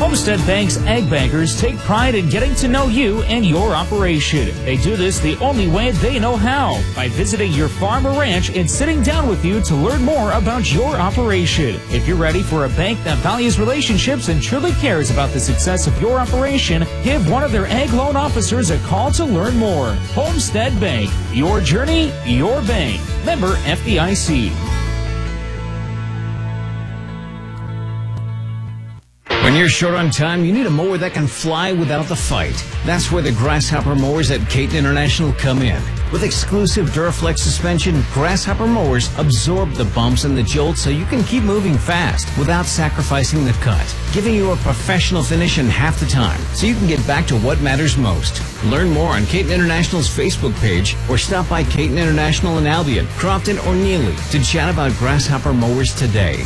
Homestead Bank's Ag Bankers take pride in getting to know you and your operation. They do this the only way they know how, by visiting your farm or ranch and sitting down with you to learn more about your operation. If you're ready for a bank that values relationships and truly cares about the success of your operation, give one of their ag loan officers a call to learn more. Homestead Bank, your journey, your bank. Member FDIC. When you're short on time, you need a mower that can fly without the fight. That's where the Grasshopper mowers at Caton International come in. With exclusive Duraflex suspension, Grasshopper mowers absorb the bumps and the jolts so you can keep moving fast without sacrificing the cut, giving you a professional finish in half the time so you can get back to what matters most. Learn more on Caton International's Facebook page or stop by Caton International in Albion, Crofton, or Neely to chat about Grasshopper mowers today.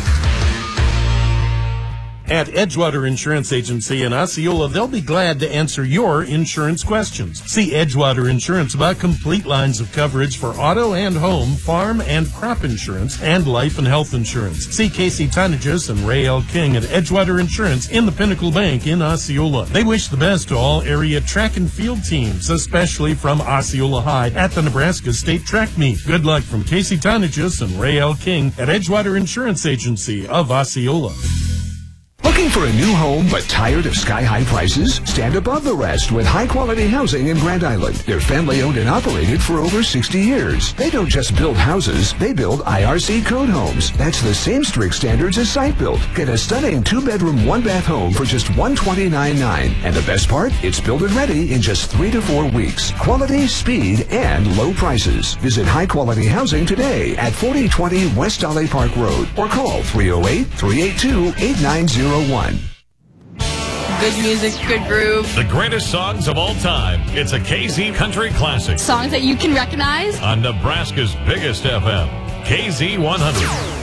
At Edgewater Insurance Agency in Osceola, they'll be glad to answer your insurance questions. See Edgewater Insurance about complete lines of coverage for auto and home, farm and crop insurance, and life and health insurance. See Casey Tonnages and Ray L. King at Edgewater Insurance in the Pinnacle Bank in Osceola. They wish the best to all area track and field teams, especially from Osceola High at the Nebraska State Track Meet. Good luck from Casey Tonnages and Ray L. King at Edgewater Insurance Agency of Osceola. Looking for a new home but tired of sky-high prices? Stand above the rest with high-quality housing in Grand Island. They're family-owned and operated for over 60 years. They don't just build houses, they build IRC code homes. That's the same strict standards as Site Built. Get a stunning 2-bedroom, 1-bath home for just $129,900. And the best part? It's built and ready in just 3 to 4 weeks. Quality, speed, and low prices. Visit High Quality Housing today at 4020 West Dolly Park Road or call 308-382-8901. Good music, good groove. The greatest songs of all time. It's a KZ Country Classic. Songs that you can recognize on Nebraska's biggest FM, KZ 100.